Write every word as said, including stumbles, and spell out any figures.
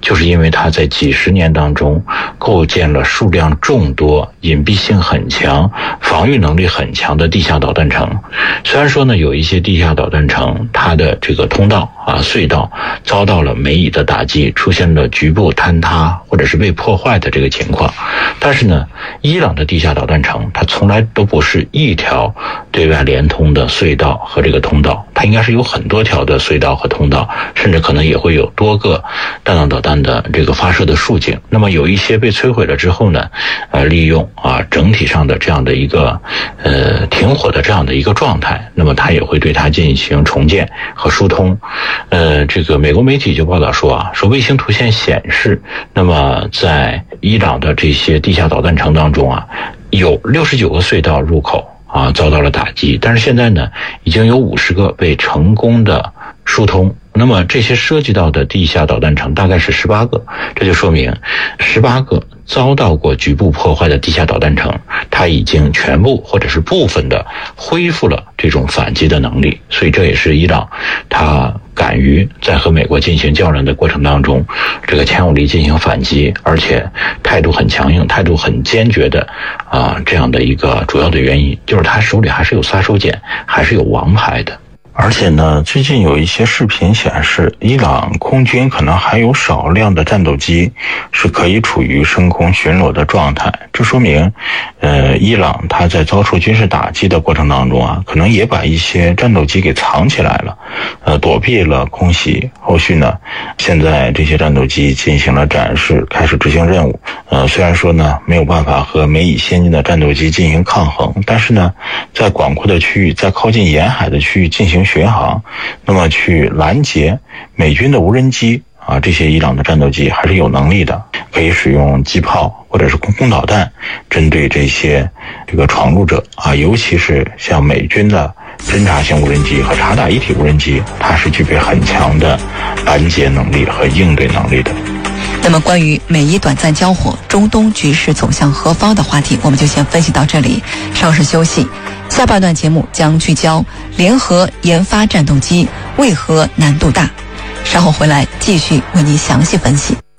就是因为它在几十年当中构建了数量众多、隐蔽性很强、防御能力很强的地下导弹城。虽然说呢，有一些地下导弹城它的这个通道啊、隧道遭到了美以的打击，出现了局部坍塌或者是被破坏的这个情况，但是呢，伊朗的地下导弹城它从来都不是一条对外连通的隧道和这个通道，它应该是有很多条的隧道和通道，甚至可能也会有多个弹道导弹的这个发射的竖井。那么有一些被摧毁了之后呢，呃，利用啊整体上的这样的一个呃停火的这样的一个状态，那么它也会对它进行重建和疏通。呃，这个美国媒体就报道说啊，说卫星图像显示，那么在伊朗的这些地下导弹城当中啊，有六十九个隧道入口啊遭到了打击，但是现在呢，已经有五十个被成功的疏通。那么这些涉及到的地下导弹城大概是十八个，这就说明十八个遭到过局部破坏的地下导弹城，它已经全部或者是部分的恢复了这种反击的能力。所以这也是伊朗它敢于在和美国进行较量的过程当中，这个强有力进行反击，而且态度很强硬、态度很坚决的啊，这样的一个主要的原因，就是他手里还是有杀手锏，还是有王牌的。而且呢，最近有一些视频显示，伊朗空军可能还有少量的战斗机是可以处于升空巡逻的状态。这说明，呃，伊朗它在遭受军事打击的过程当中啊，可能也把一些战斗机给藏起来了，呃，躲避了空袭。后续呢，现在这些战斗机进行了展示，开始执行任务。呃，虽然说呢，没有办法和美以先进的战斗机进行抗衡，但是呢，在广阔的区域，在靠近沿海的区域进行巡航，那么去拦截美军的无人机啊，这些伊朗的战斗机还是有能力的，可以使用机炮或者是空空导弹针对这些这个闯入者啊，尤其是像美军的侦察型无人机和察打一体无人机，它是具备很强的拦截能力和应对能力的。 那么关于美伊短暂交火，中东局势走向何方的话题，我们就先分析到这里，稍事休息。下半段节目将聚焦联合研发战斗机为何难度大，稍后回来继续为您详细分析。